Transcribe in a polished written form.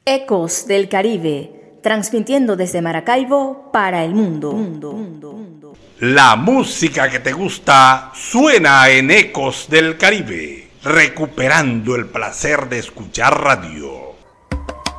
Ecos del Caribe, transmitiendo desde Maracaibo para el mundo. La música que te gusta suena en Ecos del Caribe, recuperando el placer de escuchar radio.